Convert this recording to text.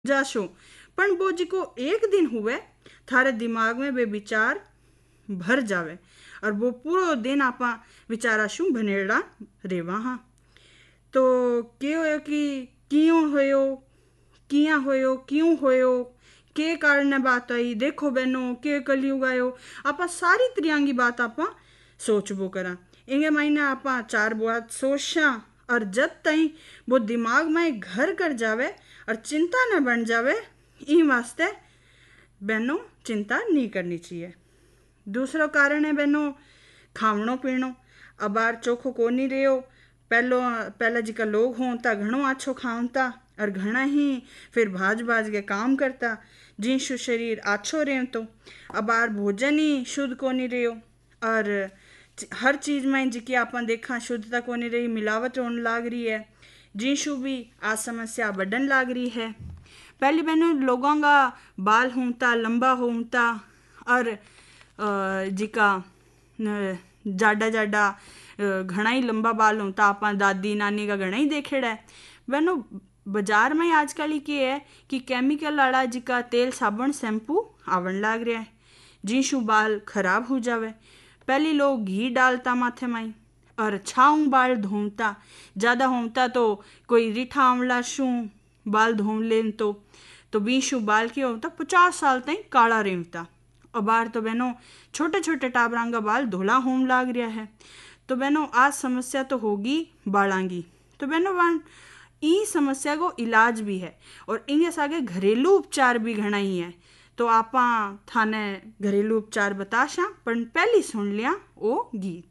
जाशो। पण वो जिको एक दिन हुए थारे दिमाग में वे विचार भर जावे और वो पूरो दिन आपा विचारा शू भनेड़ा रेवा हाँ। तो के होयो कि क्यों होयो, किया होयो, क्यों होयो, के कारण बात आई, देखो बहनों के कलयुग आयो। आपा सारी त्रियांगी बात आपा सोचबो करा। इंगे मायने आपा चार बात सोचा और जब तई वो दिमाग में घर कर जावे और चिंता न बन जावे, ई वास्ते बहनों चिंता नहीं करनी चाहिए। दूसरो कारण है बहनों खावणो पीणो। अबार चोखो कोनी रहो। पहला जिका लोग हों ता घणो आछो खावता और घणा ही फिर भाज भाज के काम करता जिनसु शरीर आछो रहे तो। अबार भोजन ही शुद्ध कोनी रहो और हर चीज़ में जिकी आप देखा शुद्धता कोनी रही, मिलावट होने लाग रही है, जिनसु भी आ समस्या बढ़न लाग रही है। पहले बहनों लोगों का बाल होता लंबा होता और जिका जाडा जाडा घना ही लंबा बाल होता आप दादी नानी का घना ही देखेड़ा है। बहनों बाजार में आजकल की है कि केमिकल वाला जिका तेल साबुन शैम्पू आवन लाग रहा है जिनसु बाल खराब हो जावे। पहले लोग घी डालता माथे में और छाऊं बाल धोता, ज़्यादा होता तो कोई रिठा आंवला शू बाल धोम लेन तो बीशु बाल के होता 50 साल तक काला रेवता। और बार तो बहनों छोटे छोटे टाबरां का बाल धोला होम लाग रहा है। तो बहनों आज समस्या तो होगी बालांगी। तो बहनों ई समस्या को इलाज भी है और इनके सागे घरेलू उपचार भी घना ही है। तो आपा थाने घरेलू उपचार बताशा पर पहली सुन लिया ओ गीत।